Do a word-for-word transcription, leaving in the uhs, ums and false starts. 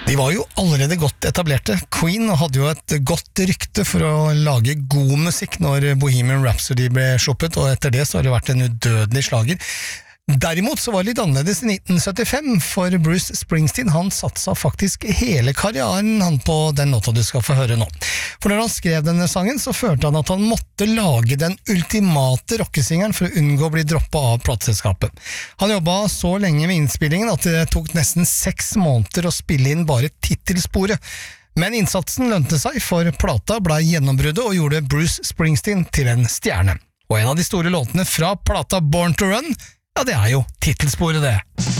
De var jo allerede godt etablerte. Queen hadde jo et godt rykte for å lage god musikk når Bohemian Rhapsody ble sluppet, og etter det så har det vært en udødelig slager. Derimot så var det litt annerledes i nitten syttifem, for Bruce Springsteen han satsa faktisk hele karrieren han på den låta du skal få høre nå. For når han skrev denne sangen, så følte han at han måtte lage den ultimate rockesingeren for å unngå å bli droppet av plateselskapet. Han jobbet så lenge med innspillingen at det tok nesten seks måneder å spille inn bare titelsporet. Men innsatsen lønte seg, for plata ble gjennombruddet og gjorde Bruce Springsteen til en stjerne. Og en av de store låtene fra plata Born to Run, ja, det er jo titelsporet det.